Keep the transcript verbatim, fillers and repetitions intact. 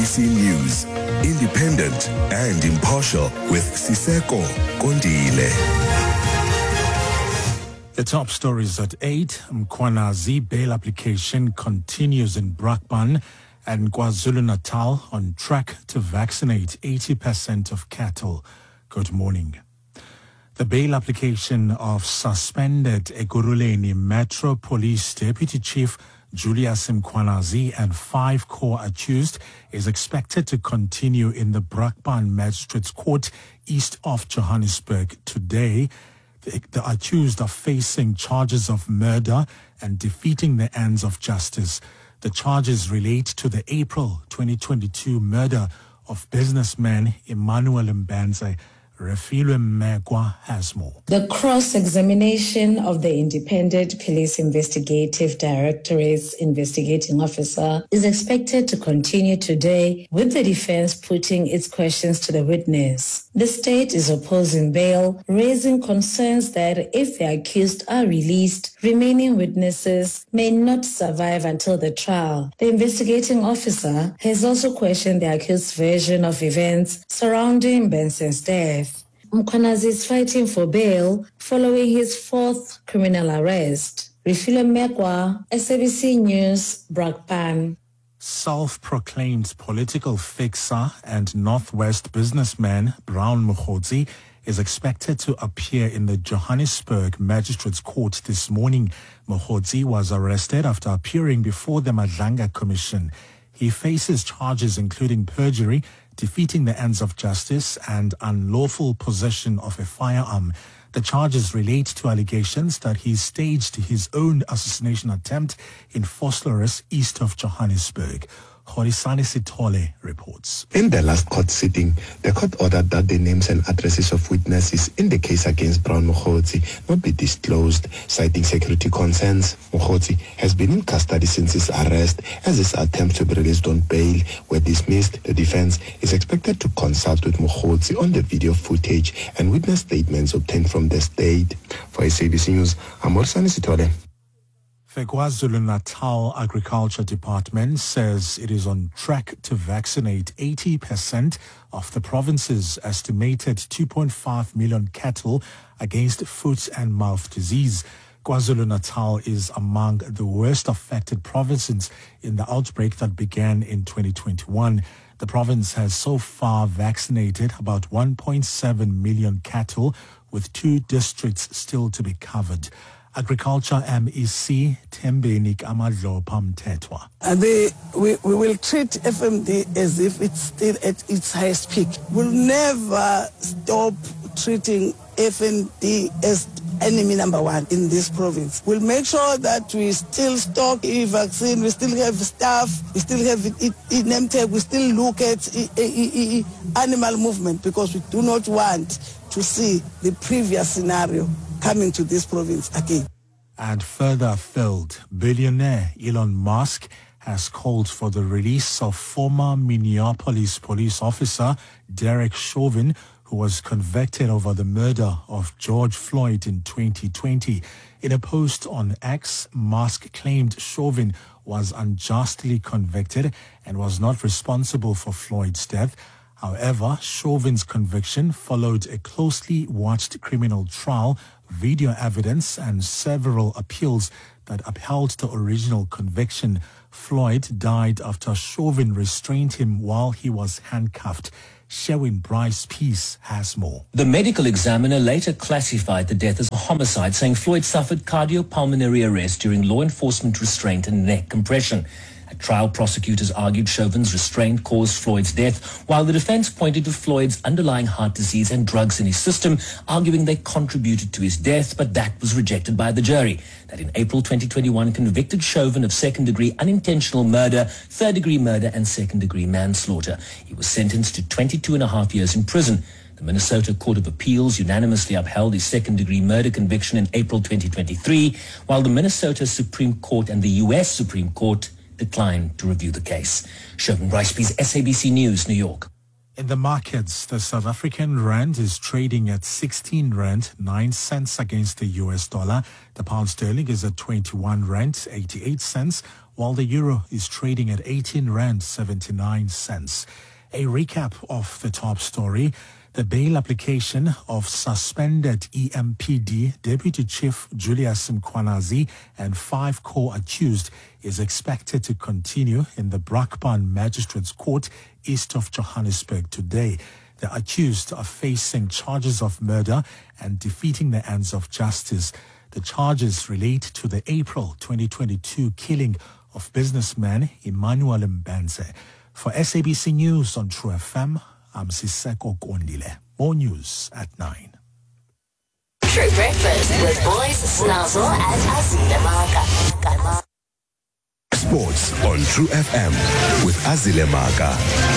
C News, independent and impartial with Siseko Kondile. The top stories at eight. Mkhwanazi bail application continues in Brakpan, and KwaZulu-Natal on track to vaccinate eighty percent of cattle. Good morning. The bail application of suspended Ekurhuleni Metro Police Deputy Chief Julius Mkhwanazi and five core accused is expected to continue in the Brakpan Magistrates Court east of Johannesburg today. The, the accused are facing charges of murder and defeating the ends of justice. The charges relate to the April twenty twenty-two murder of businessman Emmanuel Mbenze. Refilwe Mmegwa has more. The cross-examination of the Independent Police Investigative Directorate's investigating officer is expected to continue today, with the defense putting its questions to the witness. The state is opposing bail, raising concerns that if the accused are released, remaining witnesses may not survive until the trial. The investigating officer has also questioned the accused's version of events surrounding Benson's death. Mkhwanazi is fighting for bail following his fourth criminal arrest. Refilwe Mmegwa, S A B C News, Brakpan. Self-proclaimed political fixer and Northwest businessman Brown Mokgotsi is expected to appear in the Johannesburg Magistrates Court this morning. Mokgotsi was arrested after appearing before the Madlanga Commission. He faces charges including perjury, defeating the ends of justice, and unlawful possession of a firearm. The charges relate to allegations that he staged his own assassination attempt in Vosloorus, east of Johannesburg. Horisani Sithole reports. In the last court sitting, the court ordered that the names and addresses of witnesses in the case against Brown Mokgotsi not be disclosed, citing security concerns. Mokgotsi has been in custody since his arrest, as his attempts to be released on bail were dismissed. The defense is expected to consult with Mokgotsi on the video footage and witness statements obtained from the state. For S A B C News, I'm Horisani Sithole. The KwaZulu-Natal Agriculture Department says it is on track to vaccinate eighty percent of the province's estimated two point five million cattle against foot and mouth disease. KwaZulu-Natal is among the worst affected provinces in the outbreak that began in twenty twenty-one. The province has so far vaccinated about one point seven million cattle, with two districts still to be covered. Agriculture M E C Thembeni Amadlopa Mthethwa. And they, we, we will treat F M D as if it's still at its highest peak. We'll never stop treating F M D as enemy number one in this province. We'll make sure that we still stock e vaccine, we still have staff, we still have it in Nemtech, we still look at e, e, e, animal movement, because we do not want to see the previous scenario coming to this province again. And further afield, billionaire Elon Musk has called for the release of former Minneapolis police officer Derek Chauvin, who was convicted over the murder of George Floyd in twenty twenty. In a post on X, Musk claimed Chauvin was unjustly convicted and was not responsible for Floyd's death. However, Chauvin's conviction followed a closely watched criminal trial, video evidence, and several appeals that upheld the original conviction. Floyd died after Chauvin restrained him while he was handcuffed. Sherwin Bryce Peace has more. The medical examiner later classified the death as a homicide, saying Floyd suffered cardiopulmonary arrest during law enforcement restraint and neck compression. At trial, prosecutors argued Chauvin's restraint caused Floyd's death, while the defense pointed to Floyd's underlying heart disease and drugs in his system, arguing they contributed to his death, but that was rejected by the jury. That in April twenty twenty-one convicted Chauvin of second-degree unintentional murder, third-degree murder, and second-degree manslaughter. He was sentenced to twenty-two and a half years in prison. The Minnesota Court of Appeals unanimously upheld his second-degree murder conviction in April twenty twenty-three, while the Minnesota Supreme Court and the U S Supreme Court declined to review the case. Sherwin Bryce Peace, S A B C News, New York. In the markets, the South African rand is trading at sixteen rand nine cents against the U S dollar. The pound sterling is at twenty-one rand eighty-eight cents, while the euro is trading at eighteen rand seventy-nine cents. A recap of the top story. The bail application of suspended E M P D Deputy Chief Julius Mkhwanazi and five co-accused is expected to continue in the Brakpan Magistrates Court east of Johannesburg today. The accused are facing charges of murder and defeating the ends of justice. The charges relate to the April twenty twenty-two killing of businessman Emmanuel Mbenze. For S A B C News on True F M, I'm Siseko Kondile. More news at nine. True Breakfast with Boys Snazzle and Azile Marga. Sports on True F M with Azile Marga.